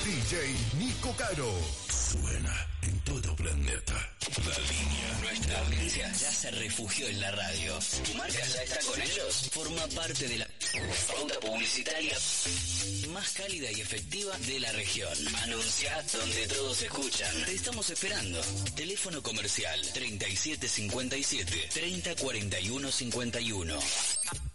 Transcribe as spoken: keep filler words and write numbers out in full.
D J Nico Caro. Suena en todo planeta. La línea. Nuestra audiencia ya se refugió en la radio. ¿Tu marca ya está con ellos? Forma parte de la pauta publicitaria más cálida y efectiva de la región. Anuncia donde todos escuchan. Te estamos esperando. Teléfono comercial treinta y siete cincuenta y siete, treinta cuarenta y uno cincuenta y uno.